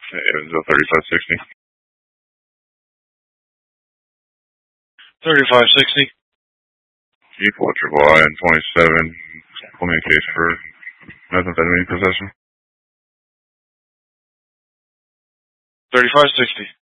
Evansville 3560. 3560. G4 triple I and 27. Put me in case for methamphetamine possession. 3560.